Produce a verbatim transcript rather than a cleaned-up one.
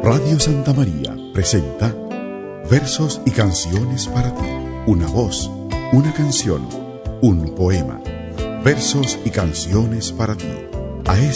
Radio Santa María presenta Versos y canciones para ti. Una voz, una canción, un poema. Versos y canciones para ti. A